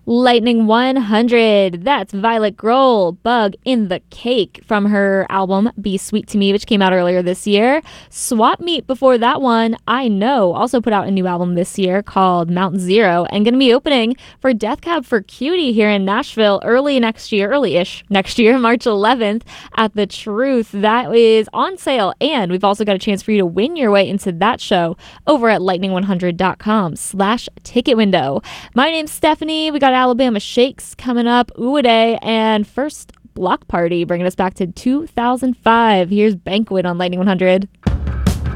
Lightning 100. That's Violet Grohl, Bug in the Cake from her album Be Sweet to Me, which came out earlier this year. Swap Meet before that one, I Know, also put out a new album this year called Mount Zero and going to be opening for Death Cab for Cutie here in Nashville early-ish next year, March 11th at The Truth. That is on sale, and we've also got a chance for you to win your way into that show over at lightning100.com/ticket window. My name's Stephanie. We got Alabama Shakes coming up, Uwade, and first Block Party, bringing us back to 2005. Here's Banquet on Lightning 100.